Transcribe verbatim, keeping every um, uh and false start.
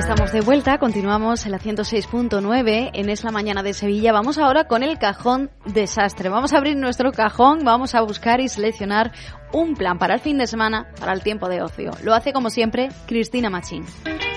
Estamos de vuelta, continuamos en la ciento seis punto nueve en Es la Mañana de Sevilla. Vamos ahora con el cajón desastre. Vamos a abrir nuestro cajón, vamos a buscar y seleccionar un plan para el fin de semana, para el tiempo de ocio. Lo hace como siempre Cristina Machín.